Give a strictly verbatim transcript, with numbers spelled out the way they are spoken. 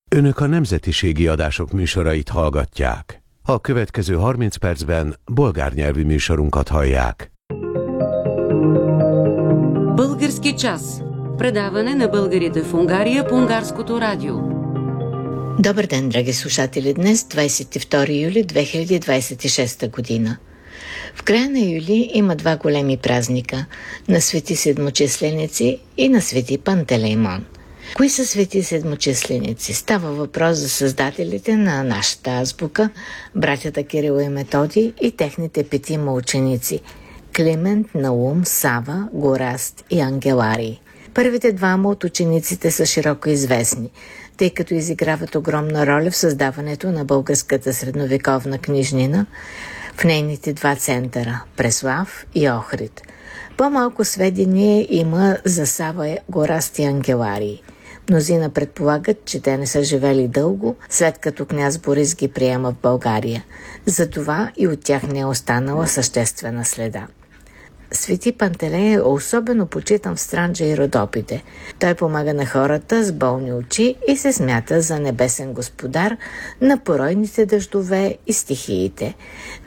Önök a nemzetiségi adások műsorait hallgatják. A következő harminc percben bolgár nyelvű műsorunkat hallják. Български час. Предаване на българите в Унгария по Унгарското радио. Добър ден, драги слушатели! Днес, двадесет и втори юли две хиляди двадесет и шеста година. В края на юли има два големи празника – на Свети Седмочисленици и на Свети Пантелеймон. Кои са Свети Седмочисленици? Става въпрос за създателите на нашата азбука, братята Кирил и Методий и техните петима ученици – Климент, Наум, Сава, Гораст и Ангеларий. Първите двама от учениците са широко известни, тъй като изиграват огромна роля в създаването на българската средновековна книжнина в нейните два центъра – Преслав и Охрид. По-малко сведения има за Сава, Гораст и Ангеларий. Мнозина предполагат, че те не са живели дълго, след като княз Борис ги приема в България. Затова и от тях не е останала съществена следа. Свети Пантелей е особено почитан в Странджа и Родопите. Той помага на хората с болни очи и се смята за небесен господар на поройните дъждове и стихиите.